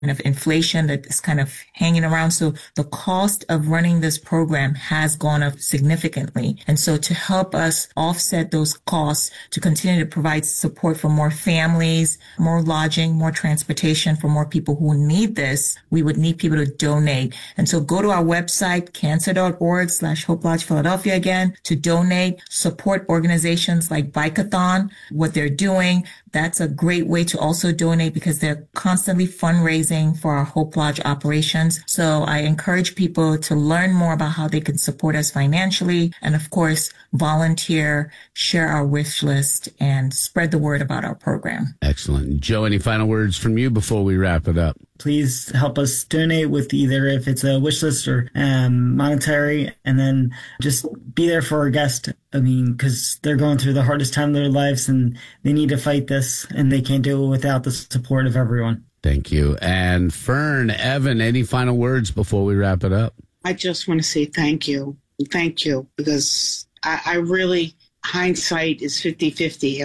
of inflation that is kind of hanging around. So the cost of running this program has gone up significantly. And so to help us offset those costs, to continue to provide support for more families, more lodging, more transportation for more people who need this, we would need people to donate. And so go to our website, cancer.org/Hope Lodge Philadelphia again, to donate, support organizations like Bikeathon, what they're doing. That's a great way to also donate because they're constantly fundraising for our Hope Lodge operations. So I encourage people to learn more about how they can support us financially and, of course, volunteer, share our wish list, and spread the word about our program. Excellent. Joe, any final words from you before we wrap it up? Please help us donate with either if it's a wish list or monetary, and then just be there for our guest. I mean, because they're going through the hardest time of their lives and they need to fight this, and they can't do it without the support of everyone. Thank you. And Fern, Evan, any final words before we wrap it up? I just want to say thank you. Thank you, because I really, hindsight is 50-50.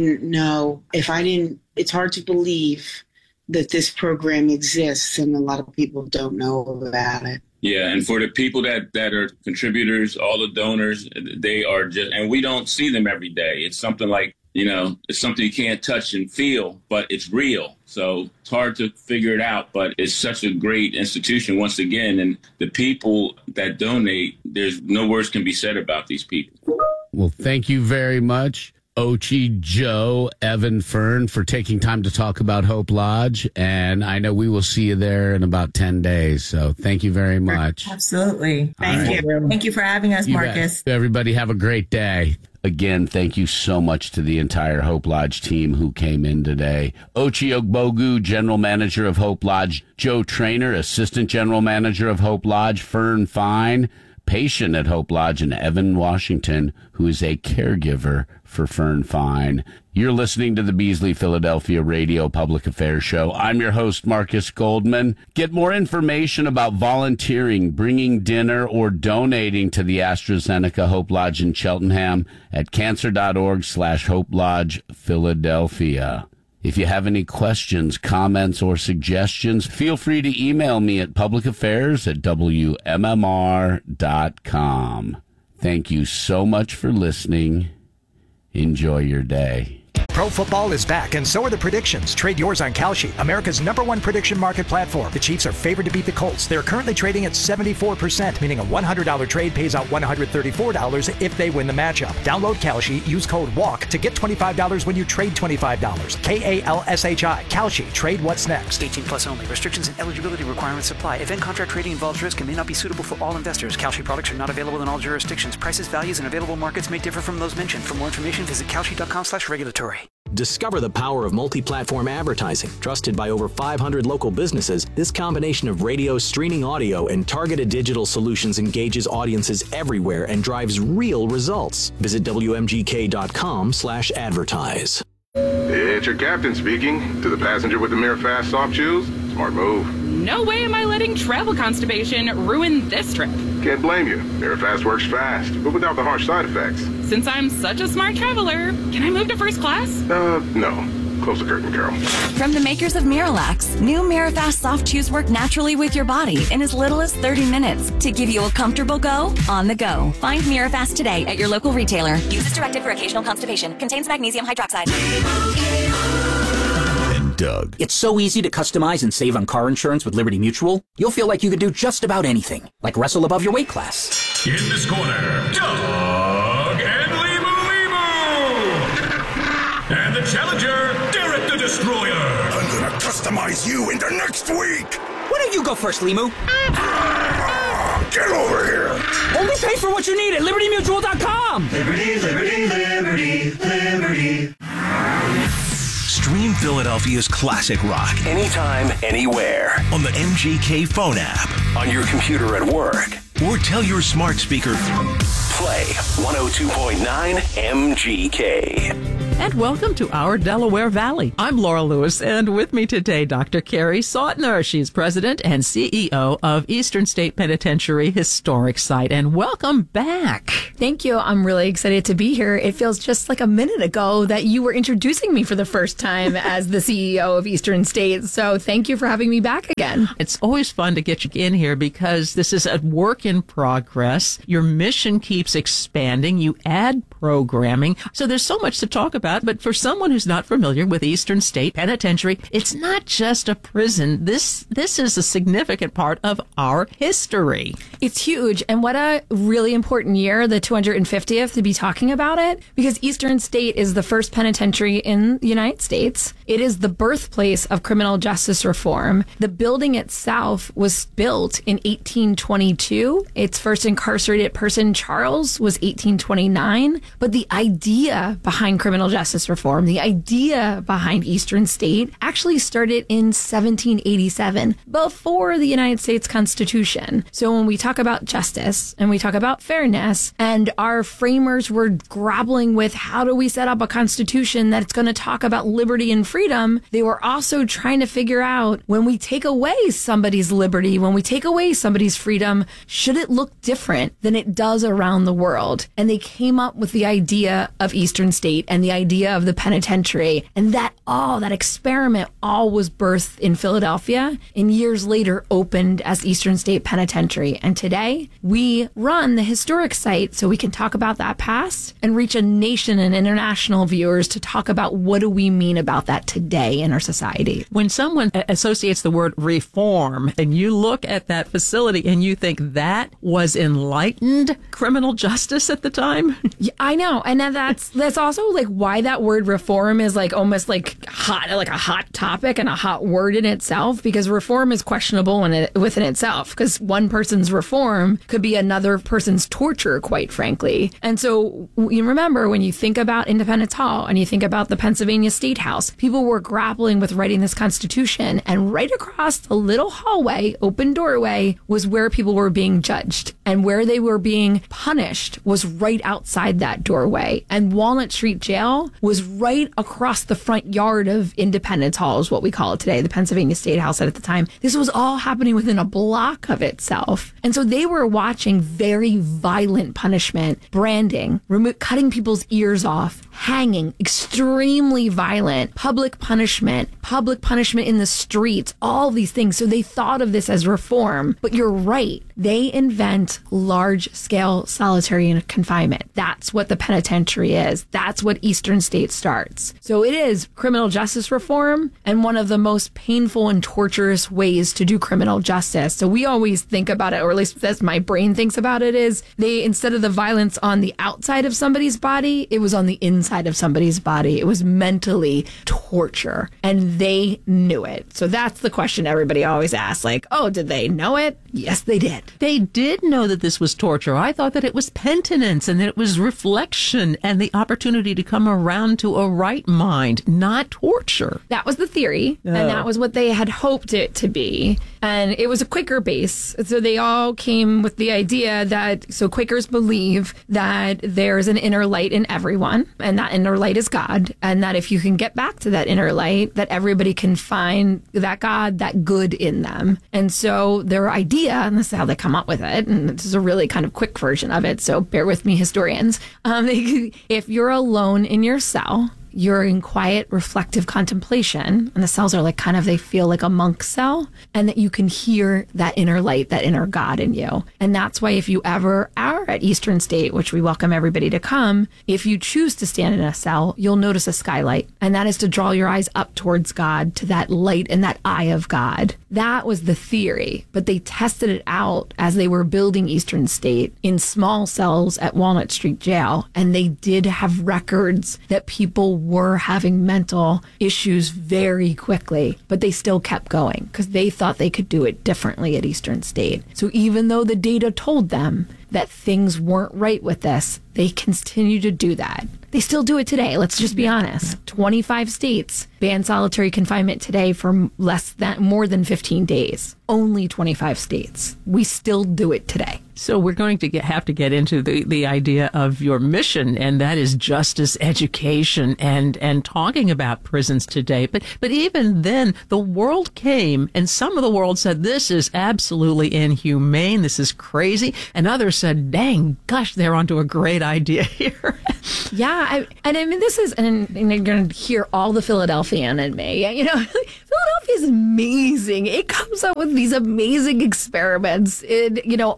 It's hard to believe that this program exists, and a lot of people don't know about it. Yeah, and for the people that are contributors, all the donors, they are just, and we don't see them every day. It's something like, it's something you can't touch and feel, but it's real. So it's hard to figure it out, but it's such a great institution once again. And the people that donate, there's no words can be said about these people. Well, thank you very much, Ochi, Joe, Evan, Fern, for taking time to talk about Hope Lodge. And I know we will see you there in about 10 days. So thank you very much. Absolutely. Thank you. Thank you for having us, Marcus. Everybody have a great day. Again, thank you so much to the entire Hope Lodge team who came in today. Ochi Ogbogu, General Manager of Hope Lodge. Joe Trainer, Assistant General Manager of Hope Lodge. Fern Fine, patient at Hope Lodge, and Evan Washington, who is a caregiver for Fern Fine. You're listening to the Beasley Philadelphia Radio Public Affairs Show. I'm your host, Marcus Goldman. Get more information about volunteering, bringing dinner, or donating to the AstraZeneca Hope Lodge in Cheltenham at cancer.org/Hope Lodge Philadelphia. If you have any questions, comments, or suggestions, feel free to email me at publicaffairs@wmmr.com. Thank you so much for listening. Enjoy your day. Pro football is back, and so are the predictions. Trade yours on Kalshi, America's #1 prediction market platform. The Chiefs are favored to beat the Colts. They're currently trading at 74%, meaning a $100 trade pays out $134 if they win the matchup. Download Kalshi, use code WALK to get $25 when you trade $25. KALSHI. Kalshi. Trade what's next. 18 plus only. Restrictions and eligibility requirements apply. Event contract trading involves risk and may not be suitable for all investors. Kalshi products are not available in all jurisdictions. Prices, values, and available markets may differ from those mentioned. For more information, visit kalshi.com/regulatory. Discover the power of multi-platform advertising. Trusted by over 500 local businesses, this combination of radio, streaming audio, and targeted digital solutions engages audiences everywhere and drives real results. Visit WMGK.com/advertise. It's your captain speaking. To the passenger with the Mirror Fast soft shoes, smart move. No way am I letting travel constipation ruin this trip. Can't blame you. Mirror Fast works fast, but without the harsh side effects. Since I'm such a smart traveler, can I move to first class? No. Close the curtain, Carol. From the makers of Miralax, new Mirafast soft chews work naturally with your body in as little as 30 minutes to give you a comfortable go on the go. Find Mirafast today at your local retailer. Use as directed for occasional constipation. Contains magnesium hydroxide. And Doug. It's so easy to customize and save on car insurance with Liberty Mutual. You'll feel like you could do just about anything, like wrestle above your weight class. In this corner, Doug and and the challenger, Derek the Destroyer. I'm gonna customize you into next week. Why don't you go first, Limu? Get over here. Only pay for what you need at LibertyMutual.com. Liberty, liberty, liberty, liberty. Stream Philadelphia's classic rock anytime, anywhere on the MGK phone app, on your computer at work, or tell your smart speaker, play 102.9 MGK. And welcome to our Delaware Valley. I'm Laura Lewis, and with me today, Dr. Carrie Sautner. She's president and CEO of Eastern State Penitentiary Historic Site. And welcome back. Thank you. I'm really excited to be here. It feels just like a minute ago that you were introducing me for the first time as the CEO of Eastern State. So thank you for having me back again. It's always fun to get you in here because this is a work in progress. Your mission keeps expanding. You add programming. So there's so much to talk about. But for someone who's not familiar with Eastern State Penitentiary, it's not just a prison. This is a significant part of our history. It's huge. And what a really important year, the 250th, to be talking about it, because Eastern State is the first penitentiary in the United States. It is the birthplace of criminal justice reform. The building itself was built in 1822. Its first incarcerated person, Charles, was 1829. But the idea behind criminal justice reform, the idea behind Eastern State, actually started in 1787, before the United States Constitution. So when we talk about justice and we talk about fairness, and our framers were grappling with how do we set up a constitution that's going to talk about liberty and freedom, they were also trying to figure out, when we take away somebody's liberty, when we take away somebody's freedom, should it look different than it does around the world? And they came up with the idea of Eastern State and the idea of the penitentiary, and that experiment all was birthed in Philadelphia, and years later opened as Eastern State Penitentiary. And today we run the historic site so we can talk about that past and reach a nation and international viewers to talk about what do we mean about that today in our society. When someone associates the word reform and you look at that facility and you think that was enlightened criminal justice at the time? Yeah, I know. And that's also like why that word reform is like almost like hot, like a hot topic and a hot word in itself, because reform is questionable within itself, because one person's reform could be another person's torture, quite frankly. And so you remember when you think about Independence Hall and you think about the Pennsylvania State House, people were grappling with writing this Constitution, and right across the little hallway, open doorway, was where people were being judged, and where they were being punished was right outside that doorway. And Walnut Street Jail was right across the front yard of Independence Hall, is what we call it today, the Pennsylvania State House at the time. This was all happening within a block of itself. And so they were watching very violent punishment, branding, cutting people's ears off, hanging, extremely violent, public punishment in the streets, all these things. So they thought of this as reform. But you're right. They invent large-scale solitary confinement. That's what the penitentiary is. That's what Eastern State starts. So it is criminal justice reform, and one of the most painful and torturous ways to do criminal justice. So we always think about it, or at least that's my brain thinks about it, is they, instead of the violence on the outside of somebody's body, it was on the inside of somebody's body. It was mentally torture, and they knew it. So that's the question everybody always asks, like, oh, did they know it? Yes, they did. They did know that this was torture. I thought that it was penitence and that it was reflection and the opportunity to come around to a right mind, not torture. That was the theory, and that was what they had hoped it to be. And it was a Quaker base. So they all came with the idea that, so Quakers believe that there's an inner light in everyone, and that inner light is God, and that if you can get back to that inner light, that everybody can find that God, that good in them. And so their idea, and this is how they come up with it, and this is a really kind of quick version of it, so bear with me, historians. If you're alone in your cell, you're in quiet, reflective contemplation, and the cells are like kind of, they feel like a monk cell, and that you can hear that inner light, that inner God in you. And that's why if you ever are at Eastern State, which we welcome everybody to come, if you choose to stand in a cell, you'll notice a skylight, and that is to draw your eyes up towards God, to that light and that eye of God. That was the theory, but they tested it out as they were building Eastern State in small cells at Walnut Street Jail, and they did have records that people were having mental issues very quickly, but they still kept going because they thought they could do it differently at Eastern State. So even though the data told them that things weren't right with this, they continue to do that. They still do it today. Let's just be honest. 25 states ban solitary confinement today for more than 15 days. Only 25 states. We still do it today. So we're going to have to get into the idea of your mission, and that is justice, education, and talking about prisons today. But even then, the world came, and some of the world said, this is absolutely inhumane, this is crazy, and others said, dang, gosh, they're onto a great idea here. Yeah, and I mean, this is, and you're going to hear all the Philadelphian in me. You know, Philadelphia is amazing. It comes up with these amazing experiments in,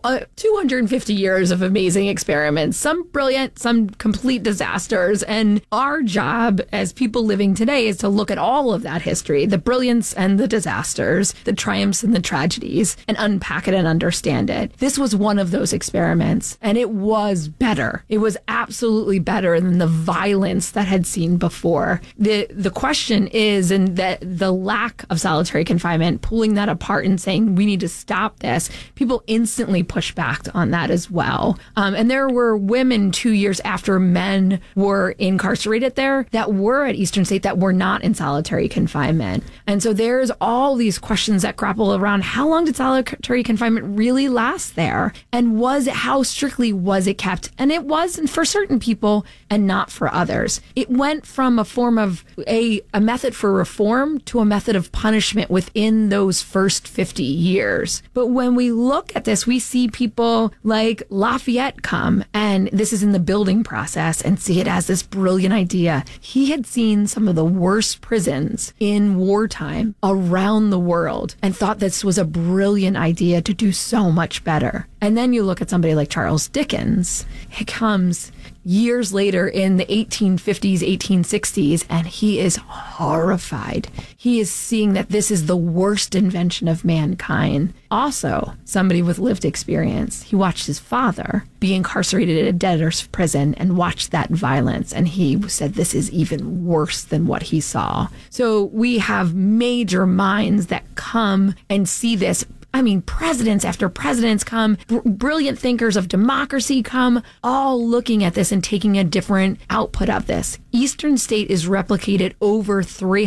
250 years of amazing experiments, some brilliant, some complete disasters. And our job as people living today is to look at all of that history, the brilliance and the disasters, the triumphs and the tragedies, and unpack it and understand it. This was one of those experiments, and it was better. It was absolutely better than the violence that had seen before. The question is, and that the lack of solitary confinement, pulling that apart and saying we need to stop this, people instantly push back on that as well. And there were women 2 years after men were incarcerated there that were at Eastern State that were not in solitary confinement. And so there's all these questions that grapple around how long did solitary confinement really last there? And how strictly was it kept? And it wasn't for certain people and not for others. It went from a form of a method for reform to a method of punishment within those first 50 years. But when we look at this, we see people like Lafayette come, and this is in the building process, and see it as this brilliant idea. He had seen some of the worst prisons in wartime around the world and thought this was a brilliant idea to do so much better. And then you look at somebody like Charles Dickens. He comes years later in the 1850s, 1860s, and he is horrified. He is seeing that this is the worst invention of mankind. Also, somebody with lived experience. He watched his father be incarcerated at a debtor's prison and watched that violence, and he said this is even worse than what he saw. So we have major minds that come and see this. I mean, presidents after presidents come, brilliant thinkers of democracy come, all looking at this and taking a different output of this. Eastern State is replicated over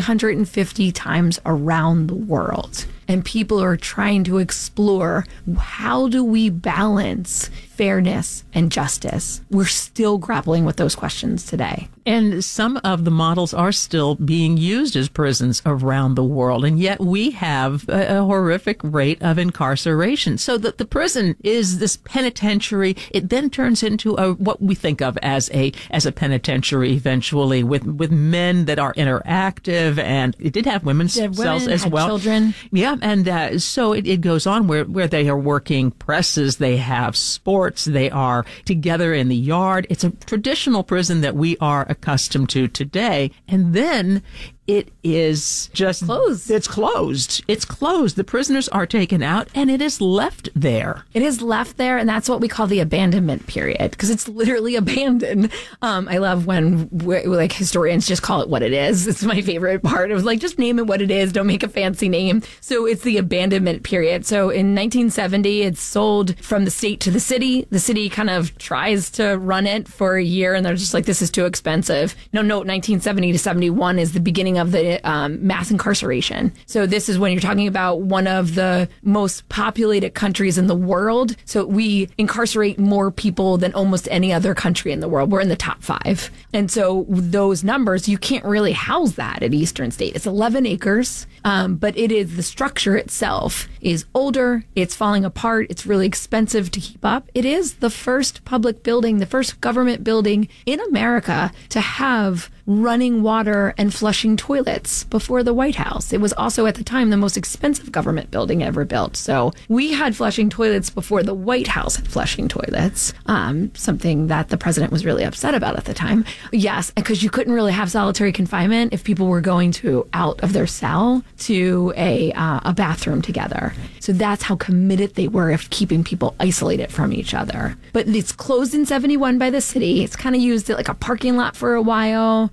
350 times around the world. And people are trying to explore, how do we balance fairness and justice? We're still grappling with those questions today. And some of the models are still being used as prisons around the world. And yet we have a horrific rate of incarceration. So that the prison is this penitentiary. It then turns into what we think of as a penitentiary eventually, with men that are interactive. And it did have women's cells as well. Children. Yeah. And so it goes on where they are working presses, they have sports, they are together in the yard. It's a traditional prison that we are accustomed to today. And then it is just closed. It's closed. It's closed. The prisoners are taken out, and it is left there. It is left there, and that's what we call the abandonment period, because it's literally abandoned. I love when historians just call it what it is. It's my favorite part of just name it what it is. Don't make a fancy name. So it's the abandonment period. So in 1970, it's sold from the state to the city. The city kind of tries to run it for a year, and they're just like, this is too expensive. No, 1970 to 71 is the beginning of the mass incarceration. So this is when you're talking about one of the most populated countries in the world. So we incarcerate more people than almost any other country in the world. We're in the top 5. And so those numbers, you can't really house that at Eastern State. It's 11 acres, but it is the structure itself is older. It's falling apart. It's really expensive to keep up. It is the first public building, the first government building in America to have running water and flushing toilets before the White House. It was also at the time the most expensive government building ever built. So we had flushing toilets before the White House had flushing toilets, something that the president was really upset about at the time. Yes, because you couldn't really have solitary confinement if people were going out of their cell to a bathroom together. So that's how committed they were of keeping people isolated from each other. But it's closed in 71 by the city. It's kind of used like a parking lot for a while.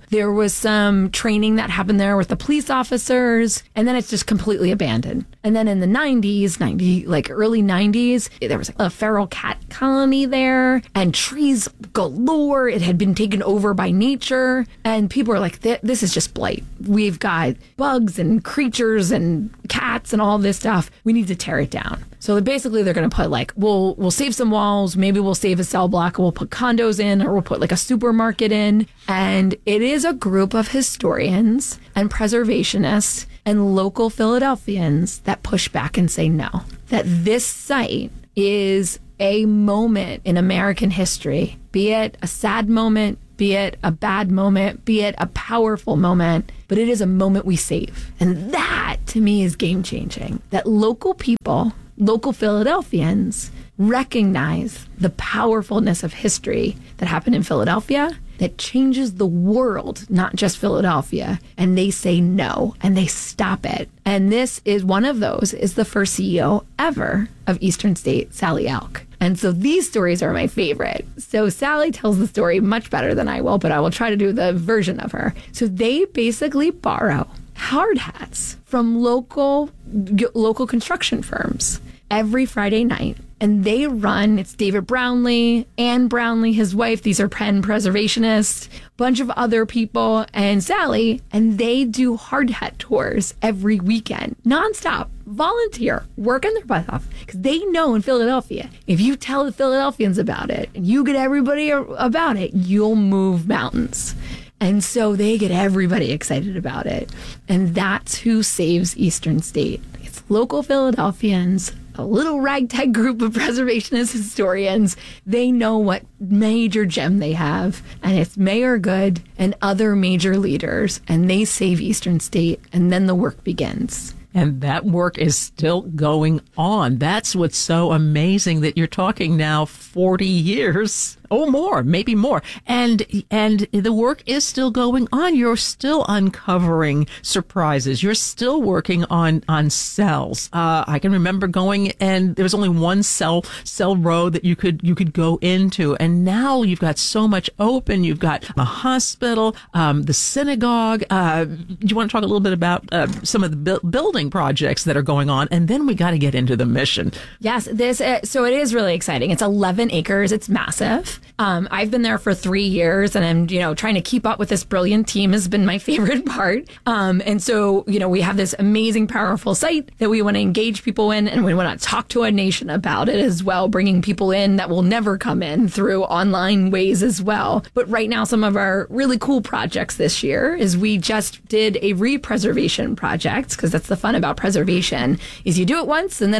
There was some training that happened there with the police officers, and then it's just completely abandoned. And then in the 90s, early 90s, there was a feral cat colony there and trees galore. It had been taken over by nature, and people were like, this is just blight. We've got bugs and creatures and cats and all this stuff. We need to tear it down. So basically they're going to put we'll save some walls, maybe we'll save a cell block, we'll put condos in, or we'll put a supermarket in. And it is a group of historians and preservationists and local Philadelphians that push back and say no, that this site is a moment in American history, be it a sad moment, be it a bad moment, be it a powerful moment, but it is a moment we save. And that, to me, is game-changing. That local people, local Philadelphians, recognize the powerfulness of history that happened in Philadelphia that changes the world, not just Philadelphia. And they say no, and they stop it. And this is one of those, is the first CEO ever of Eastern State, Sally Elk. And so these stories are my favorite. So Sally tells the story much better than I will, but I will try to do the version of her. So they basically borrow hard hats from local construction firms every Friday night. And they run, it's David Brownlee, Anne Brownlee, his wife, these are Penn preservationists, bunch of other people, and Sally, and they do hard hat tours every weekend, nonstop, volunteer, working their butt off, because they know in Philadelphia, if you tell the Philadelphians about it, and you get everybody about it, you'll move mountains. And so they get everybody excited about it. And that's who saves Eastern State. It's local Philadelphians, a little ragtag group of preservationist historians. They know what major gem they have, and it's Mayor Good and other major leaders, and they save Eastern State, and then the work begins. And that work is still going on. That's what's so amazing, that you're talking now 40 years or more, maybe more. And the work is still going on. You're still uncovering surprises. You're still working on cells. I can remember going, and there was only one cell row that you could go into. And now you've got so much open. You've got a hospital, the synagogue. Do you want to talk a little bit about some of the building projects that are going on? And then we got to get into the mission. Yes, so it is really exciting. It's 11 acres. It's massive. I've been there for 3 years, and I'm, trying to keep up with this brilliant team has been my favorite part. And so, we have this amazing, powerful site that we want to engage people in, and we want to talk to a nation about it as well, bringing people in that will never come in through online ways as well. But right now, some of our really cool projects this year is we just did a re-preservation project, because that's the fun about preservation, is you do it once, and then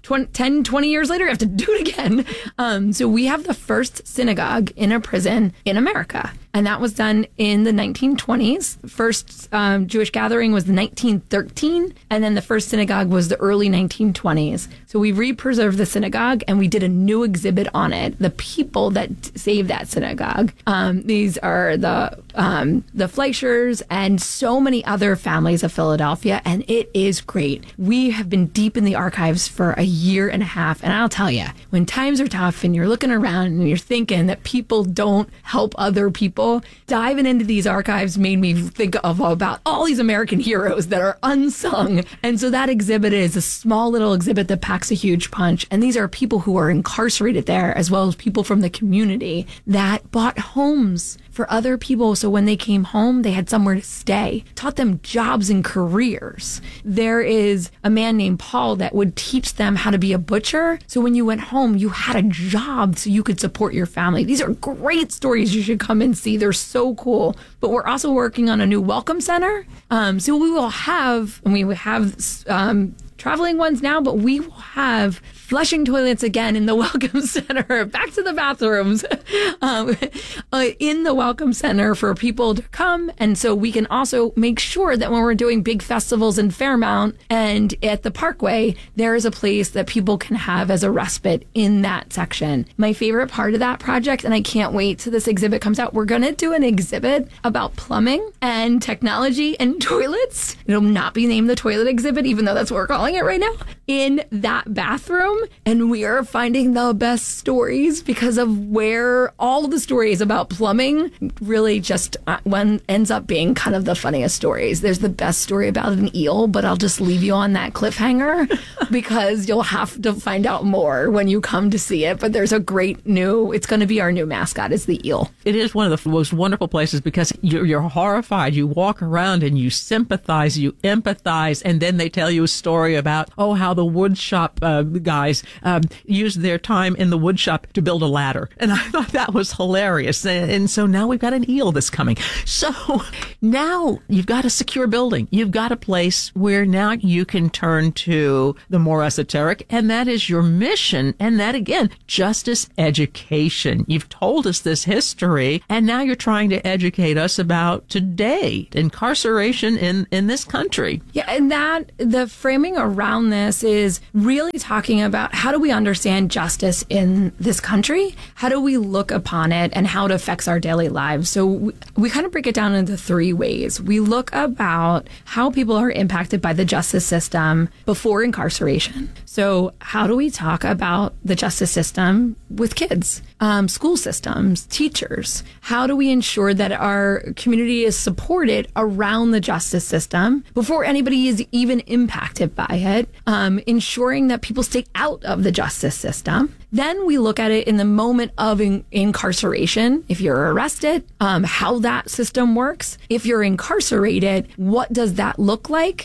10, 20 years later, you have to do it again. So we have the first synagogue in a prison in America. And that was done in the 1920s. First Jewish gathering was 1913. And then the first synagogue was the early 1920s. So we re-preserved the synagogue, and we did a new exhibit on it. The people that saved that synagogue. These are the Fleischers and so many other families of Philadelphia. And it is great. We have been deep in the archives for a year and a half. And I'll tell you, when times are tough and you're looking around and you're thinking that people don't help other people, diving into these archives made me think of about all these American heroes that are unsung. And so that exhibit is a small little exhibit that packs a huge punch. And these are people who are incarcerated there, as well as people from the community that bought homes for other people. So when they came home, they had somewhere to stay, taught them jobs and careers. There is a man named Paul that would teach them how to be a butcher. So when you went home, you had a job so you could support your family. These are great stories. You should come and see. They're so cool. But we're also working on a new welcome center. So we will have traveling ones now, but we will have flushing toilets again in the Welcome Center. Back to the bathrooms in the Welcome Center for people to come. And so we can also make sure that when we're doing big festivals in Fairmount and at the Parkway, there is a place that people can have as a respite in that section. My favorite part of that project, and I can't wait till this exhibit comes out, we're going to do an exhibit about plumbing and technology and toilets. It'll not be named the toilet exhibit, even though that's what we're calling calling it right now, in that bathroom. And we are finding the best stories because of where all of the stories about plumbing really just ends up being kind of the funniest stories. There's the best story about an eel, but I'll just leave you on that cliffhanger because you'll have to find out more when you come to see it. But there's a great it's going to be our new mascot, is the eel. It is one of the most wonderful places because you're horrified. You walk around and you sympathize, you empathize, and then they tell you a story about, how the wood shop guys used their time in the wood shop to build a ladder. And I thought that was hilarious. And so now we've got an eel that's coming. So now you've got a secure building. You've got a place where now you can turn to the more esoteric, and that is your mission. And that, again, justice education. You've told us this history, and now you're trying to educate us about today, incarceration in this country. Yeah, and that the framing around this is really talking about how do we understand justice in this country? How do we look upon it and how it affects our daily lives? So we kind of break it down into 3 ways. We look about how people are impacted by the justice system before incarceration. So how do we talk about the justice system with kids, school systems, teachers? How do we ensure that our community is supported around the justice system before anybody is even impacted by it? Ensuring that people stay out of the justice system. Then we look at it in the moment of incarceration. If you're arrested, how that system works. If you're incarcerated, what does that look like?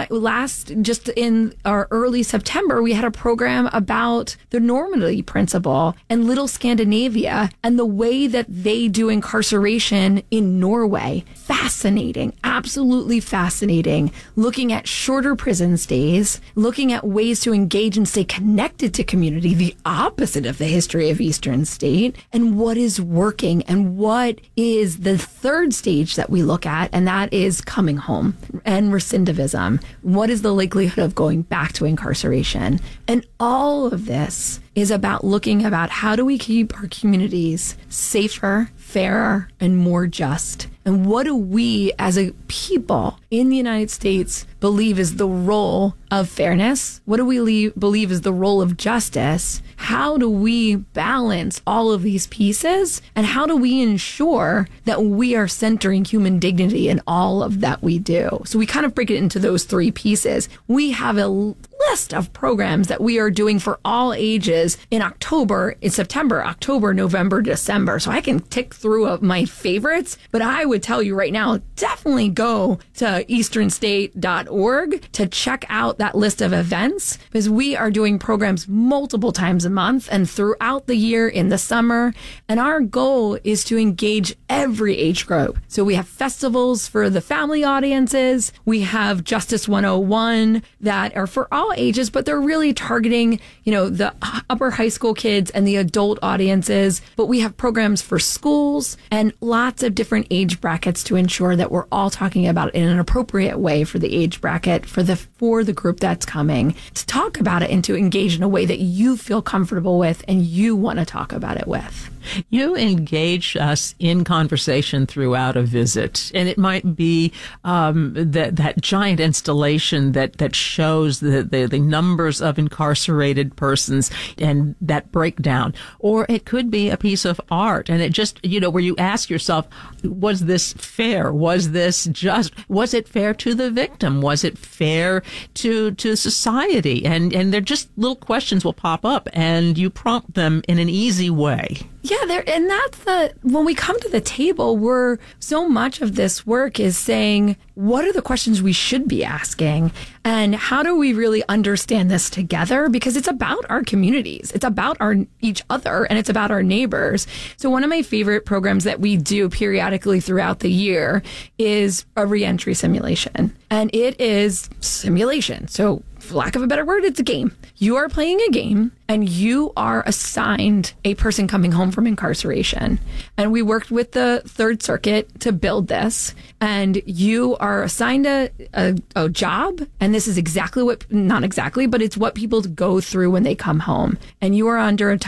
Just in our early September, we had a program about the Normandy Principle and Little Scandinavia and the way that they do incarceration in Norway. Fascinating, absolutely fascinating. Looking at shorter prison stays, looking at ways to engage and stay connected to community, the opposite of the history of Eastern State, and what is working and what is the third stage that we look at, and that is coming home and recidivism. What is the likelihood of going back to incarceration? And all of this is about looking about how do we keep our communities safer, fairer, and more just. And what do we as a people in the United States believe is the role of fairness? What do we believe is the role of justice? How do we balance all of these pieces? And how do we ensure that we are centering human dignity in all of that we do? So we kind of break it into those 3 pieces. We have a list of programs that we are doing for all ages in September, October, November, December. So I can tick through my favorites, but I would tell you right now, definitely go to easternstate.org to check out that list of events, because we are doing programs multiple times a month and throughout the year in the summer. And our goal is to engage every age group. So we have festivals for the family audiences. We have Justice 101 that are for all ages, but they're really targeting, the upper high school kids and the adult audiences. But we have programs for schools and lots of different age brackets to ensure that we're all talking about it in an appropriate way for the age bracket, for the group that's coming, to talk about it and to engage in a way that you feel comfortable with and you want to talk about it with. You engage us in conversation throughout a visit, and it might be that giant installation that shows the numbers of incarcerated persons and that breakdown, or it could be a piece of art, and it just where you ask yourself, was this fair? Was this just? Was it fair to the victim? Was it fair to society? And they're just little questions will pop up, and you prompt them in an easy way. Yeah, and that's when we come to the table, so much of this work is saying, what are the questions we should be asking? And how do we really understand this together? Because it's about our communities. It's about each other, and it's about our neighbors. So one of my favorite programs that we do periodically throughout the year is a reentry simulation. And it is simulation. So for lack of a better word, it's a game. You are playing a game and you are assigned a person coming home from incarceration. And we worked with the Third Circuit to build this. And you are assigned a job. And this is exactly not exactly, but it's what people go through when they come home. And you are under a time.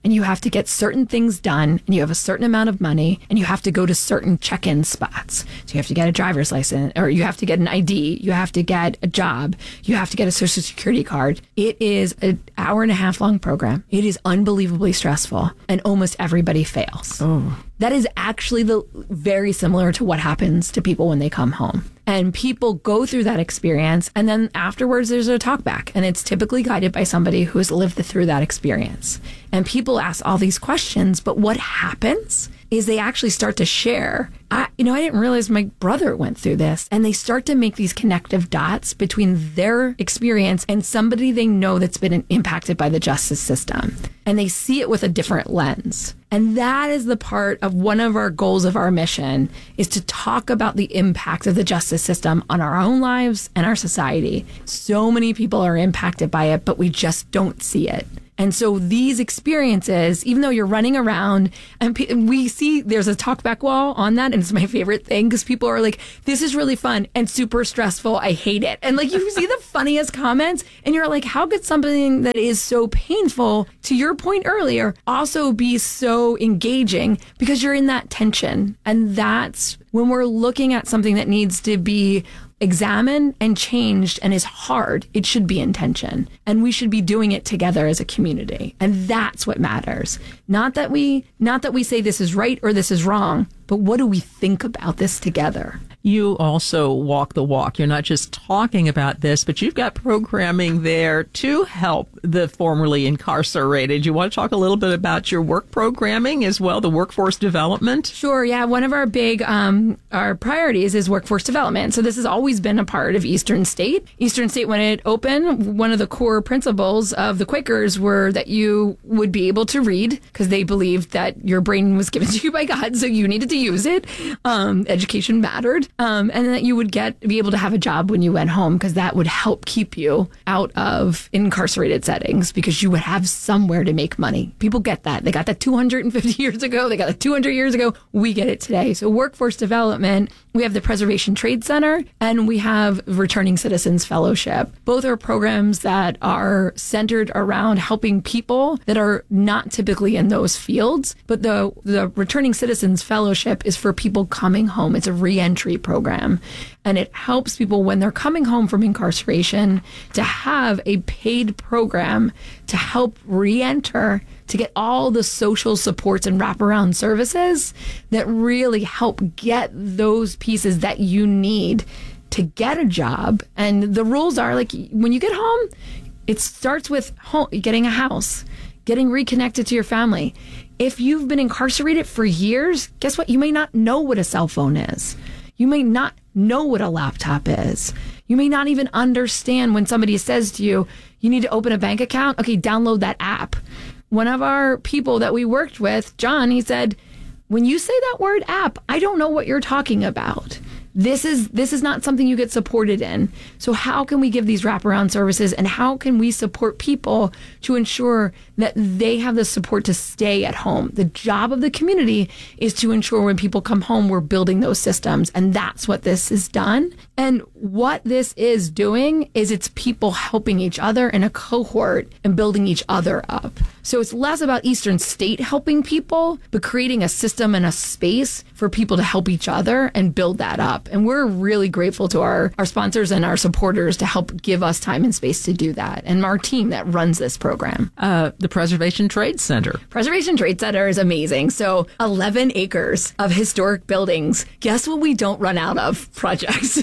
and you have to get certain things done, and you have a certain amount of money, and you have to go to certain check-in spots. So you have to get a driver's license, or you have to get an ID, you have to get a job, you have to get a social security card. It is an hour-and-a-half long program. It is unbelievably stressful, and almost everybody fails. Oh. That is actually very similar to what happens to people when they come home. And people go through that experience, and then afterwards there's a talk back, and it's typically guided by somebody who has lived through that experience. And people ask all these questions, but what happens is they actually start to share. I didn't realize my brother went through this, and they start to make these connective dots between their experience and somebody they know that's been impacted by the justice system. And they see it with a different lens. And that is the part of one of our goals of our mission, is to talk about the impact of the justice system on our own lives and our society. So many people are impacted by it, but we just don't see it. And so these experiences, even though you're running around, and we see there's a talkback wall on that, and it's my favorite thing because people are like, this is really fun and super stressful. I hate it. And like, you see the funniest comments, and you're like, how could something that is so painful, to your point earlier, also be so engaging? Because you're in that tension. And that's when we're looking at something that needs to be examined and changed and is hard, it should be in tension. And we should be doing it together as a community. And that's what matters. Not that we say this is right or this is wrong, but what do we think about this together? You also walk the walk. You're not just talking about this, but you've got programming there to help the formerly incarcerated. You want to talk a little bit about your work programming as well, the workforce development? Sure, yeah. One of our big our priorities is workforce development. So this has always been a part of Eastern State. Eastern State, when it opened, one of the core principles of the Quakers were that you would be able to read, because they believed that your brain was given to you by God, so you needed to use it. Education mattered. And that you would be able to have a job when you went home, because that would help keep you out of incarcerated settings, because you would have somewhere to make money. People get that. They got that 250 years ago. They got that 200 years ago. We get it today. So workforce development, we have the Preservation Trade Center, and we have Returning Citizens Fellowship. Both are programs that are centered around helping people that are not typically in those fields. But the Returning Citizens Fellowship is for people coming home. It's a reentry program. And it helps people when they're coming home from incarceration to have a paid program to help reenter, to get all the social supports and wraparound services that really help get those pieces that you need to get a job. And the rules are, like, when you get home, it starts with getting a house, getting reconnected to your family. If you've been incarcerated for years, guess what? You may not know what a cell phone is. You may not know what a laptop is. You may not even understand when somebody says to you, you need to open a bank account. Okay, download that app. One of our people that we worked with, John, he said, when you say that word app, I don't know what you're talking about. This is not something you get supported in. So how can we give these wraparound services, and how can we support people to ensure that they have the support to stay at home? The job of the community is to ensure when people come home, we're building those systems. And that's what this has done. And what this is doing is it's people helping each other in a cohort and building each other up. So it's less about Eastern State helping people, but creating a system and a space for people to help each other and build that up. And we're really grateful to our sponsors and our supporters to help give us time and space to do that. And our team that runs this program. The Preservation Trade Center. Preservation Trade Center is amazing. So 11 acres of historic buildings. Guess what we don't run out of? Projects.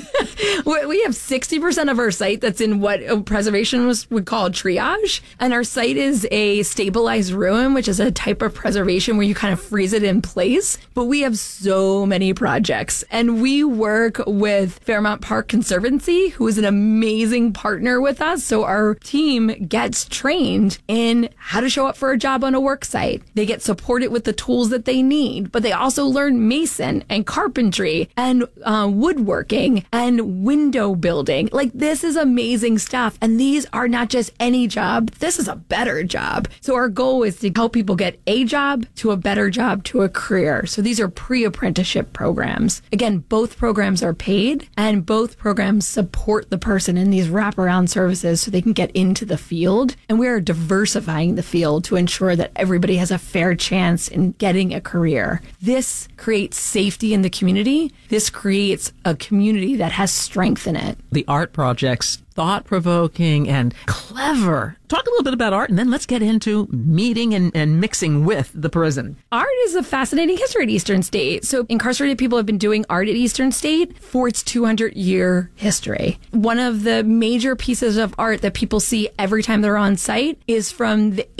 We have 60% of our site that's in what preservation would call triage. And our site is a stabilized ruin, which is a type of preservation where you kind of freeze it in place. But we have so many projects. And we work with Fairmount Park Conservancy, who is an amazing partner with us. So our team gets trained in how to show up for a job on a work site. They get supported with the tools that they need, but they also learn mason and carpentry and woodworking and window building. Like, this is amazing stuff. And these are not just any job. This is a better job. So our goal is to help people get a job to a better job to a career. So these are pre-apprenticeship programs. Again, both programs programs are paid, and both programs support the person in these wraparound services so they can get into the field. And we are diversifying the field to ensure that everybody has a fair chance in getting a career. This creates safety in the community. This creates a community that has strength in it. The art projects, thought-provoking and clever. Talk a little bit about art, and then let's get into meeting and mixing with the prison. Art is a fascinating history at Eastern State. So incarcerated people have been doing art at Eastern State for its 200-year history. One of the major pieces of art that people see every time they're on site is from the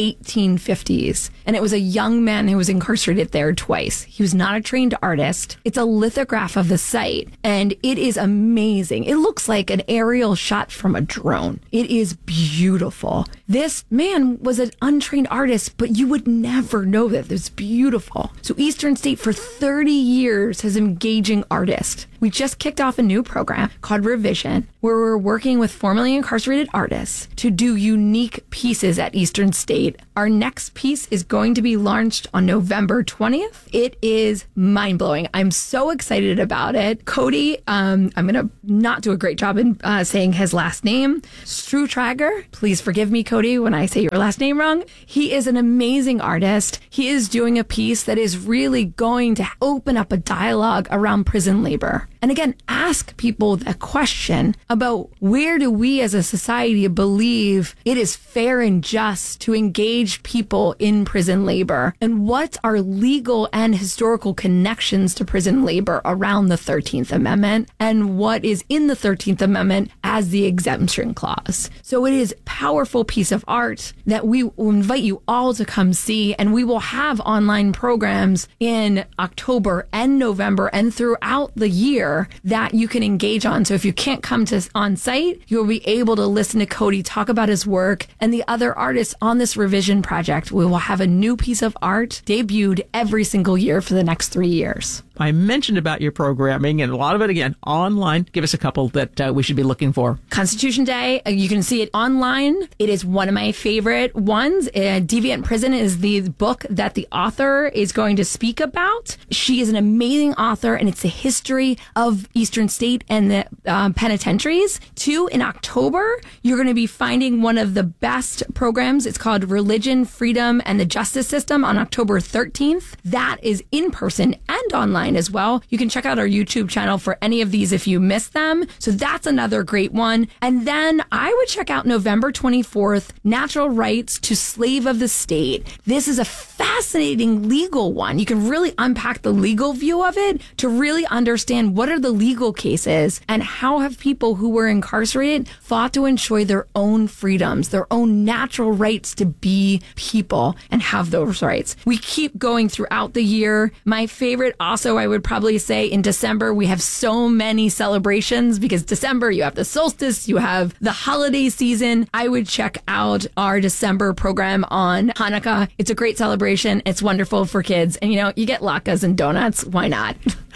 1850s. And it was a young man who was incarcerated there twice. He was not a trained artist. It's a lithograph of the site, and it is amazing. It looks like an aerial shot from a drone. It is beautiful. This man was an untrained artist, but you would never know that. It's beautiful. So Eastern State for 30 years has engaging artists. We just kicked off a new program called Revision, where we're working with formerly incarcerated artists to do unique pieces at Eastern State. Our next piece is going to be launched on November 20th. It is mind-blowing. I'm so excited about it. Cody, I'm going to not do a great job in saying his last name. Strutrager, please forgive me, Cody, when I say your last name wrong. He is an amazing artist. He is doing a piece that is really going to open up a dialogue around prison labor. And again, ask people the question about where do we as a society believe it is fair and just to engage people in prison labor? And what are legal and historical connections to prison labor around the 13th Amendment? And what is in the 13th Amendment as the exemption clause? So it is a powerful piece of art that we will invite you all to come see. And we will have online programs in October and November and throughout the year that you can engage on. So if you can't come to on site, you'll be able to listen to Cody talk about his work and the other artists on this revision project. We will have a new piece of art debuted every single year for the next 3 years. I mentioned about your programming, and a lot of it, again, online. Give us a couple that we should be looking for. Constitution Day, you can see it online. It is one of my favorite ones. Deviant Prison is the book that the author is going to speak about. She is an amazing author, and it's the history of Eastern State and the penitentiaries. 2, in October, you're going to be finding one of the best programs. It's called Religion, Freedom, and the Justice System on October 13th. That is in person and online as well. You can check out our YouTube channel for any of these if you missed them. So that's another great one. And then I would check out November 24th, Natural Rights to Slave of the State. This is a fascinating legal one. You can really unpack the legal view of it to really understand what are the legal cases and how have people who were incarcerated fought to ensure their own freedoms, their own natural rights to be people and have those rights. We keep going throughout the year. My favorite also, I would probably say in December, we have so many celebrations because December, you have the solstice, you have the holiday season. I would check out our December program on Hanukkah. It's a great celebration. It's wonderful for kids. And, you get latkes and donuts. Why not?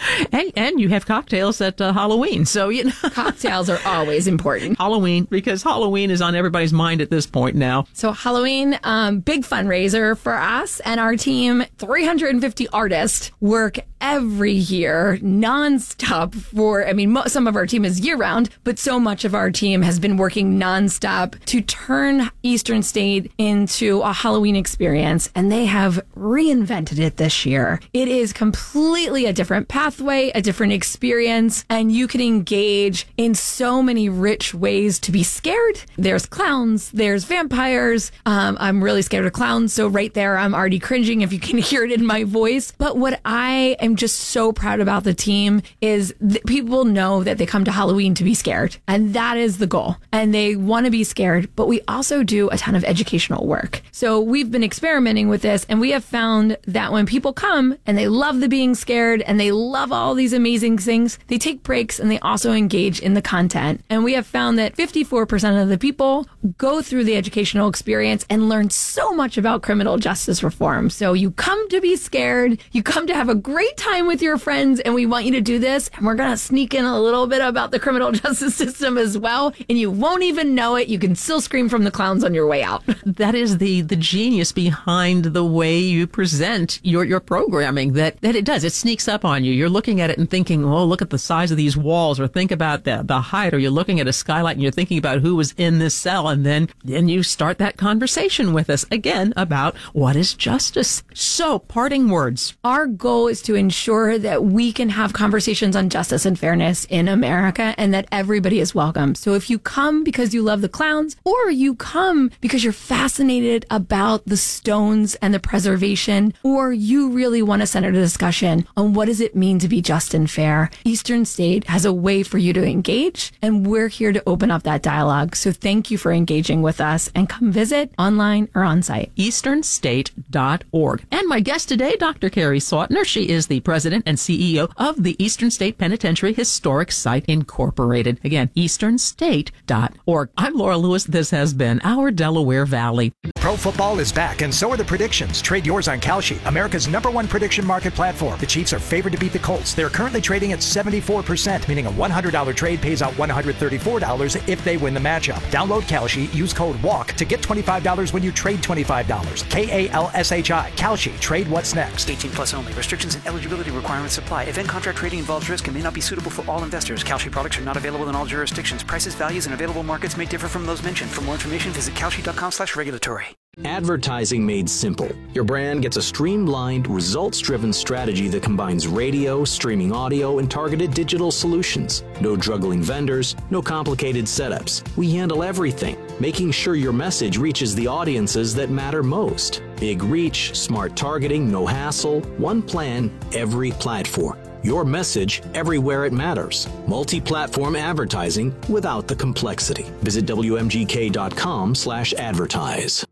And you have cocktails at Halloween. So, cocktails are always important. Halloween, because Halloween is on everybody's mind at this point now. So Halloween, big fundraiser for us and our team. 350 artists work every year nonstop for, some of our team is year round, but so much of our team has been working nonstop to turn Eastern State into a Halloween experience. And they have reinvented it this year. It is completely a different pathway, a different experience, and you can engage in so many rich ways to be scared. There's clowns, there's vampires. I'm really scared of clowns. So right there, I'm already cringing if you can hear it in my voice. But what I am just so proud about the team is that people know that they come to Halloween to be scared. And that is the goal. And they want to be scared, but we also do a ton of educational work. So we've been experimenting with this, and we have found that when people come and they love the being scared and they love all these amazing things, they take breaks and they also engage in the content. And we have found that 54% of the people go through the educational experience and learn so much about criminal justice reform. So you come to be scared, you come to have a great time with your friends, and we want you to do this. And we're going to sneak in a little bit about the criminal justice system as well. And you won't even know it. You can still scream from the clowns on your way out. That is the genius behind the way you present your programming, that it does. It sneaks up on you. you're looking at it and thinking, oh, look at the size of these walls, or think about the height, or you're looking at a skylight and you're thinking about who was in this cell, and then you start that conversation with us again about what is justice. So, parting words. Our goal is to ensure that we can have conversations on justice and fairness in America, and that everybody is welcome. So if you come because you love the clowns, or you come because you're fascinated about the stones and the preservation, or you really want to center the discussion on what does it mean to be just and fair, Eastern State has a way for you to engage, and we're here to open up that dialogue. So thank you for engaging with us, and come visit online or on site. EasternState.org. And my guest today, Dr. Carrie Sautner. She is the president and CEO of the Eastern State Penitentiary Historic Site Incorporated. Again, EasternState.org. I'm Laura Lewis. This has been Our Delaware Valley. Pro football is back, and so are the predictions. Trade yours on Kalshi, America's #1 prediction market platform. The Chiefs are favored to beat the Colts. They're currently trading at 74%, meaning a $100 trade pays out $134 if they win the matchup. Download Kalshi, use code WALK to get $25 when you trade $25. KALSHI. Kalshi. Trade what's next. 18 plus only. Restrictions and eligibility requirements apply. Event contract trading involves risk and may not be suitable for all investors. Kalshi products are not available in all jurisdictions. Prices, values, and available markets may differ from those mentioned. For more information, visit kalshi.com/regulatory. Advertising made simple. Your brand gets a streamlined, results-driven strategy that combines radio, streaming audio, and targeted digital solutions. No juggling vendors, no complicated setups. We handle everything, making sure your message reaches the audiences that matter most. Big reach, smart targeting, no hassle, one plan, every platform. Your message everywhere it matters. Multi-platform advertising without the complexity. Visit WMGK.com/advertise.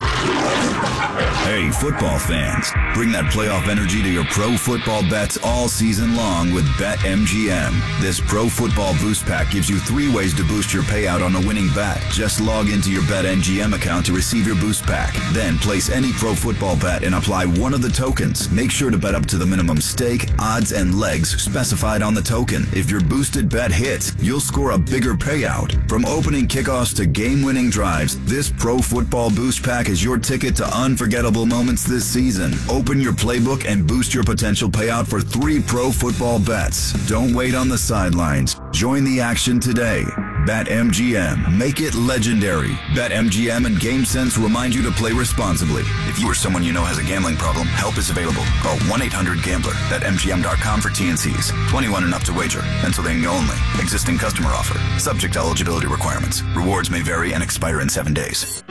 Hey, football fans, bring that playoff energy to your pro football bets all season long with BetMGM. This pro football boost pack gives you 3 ways to boost your payout on a winning bet. Just log into your BetMGM account to receive your boost pack. Then place any pro football bet and apply one of the tokens. Make sure to bet up to the minimum stake, odds, and legs specified on the token. If your boosted bet hits, you'll score a bigger payout. From opening kickoffs to game-winning drives, this pro football boost pack is your ticket to unforgettable moments this season. Open your playbook and boost your potential payout for 3 pro football bets. Don't wait on the sidelines. Join the action today. BetMGM. Make it legendary. BetMGM and GameSense remind you to play responsibly. If you or someone you know has a gambling problem, help is available. Call 1-800-GAMBLER. BetMGM.com for T&Cs. 21 and up to wager. Pennsylvania only. Existing customer offer. Subject to eligibility requirements. Rewards may vary and expire in 7 days.